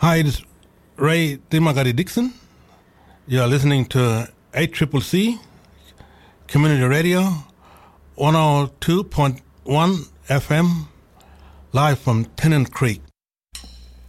Hi, it's Ray Dimagari Dixon. You are listening to ACCC Community Radio 102.1 FM, live from Tennant Creek.